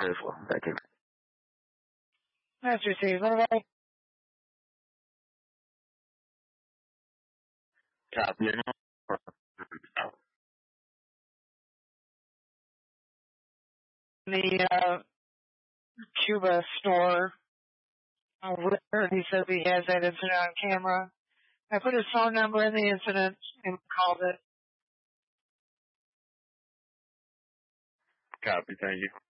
10-4. Thank you. That's received. Bye-bye. Copy. The Cuba store where he says he has that incident on camera. I put his phone number in the incident and called it. Copy. Thank you.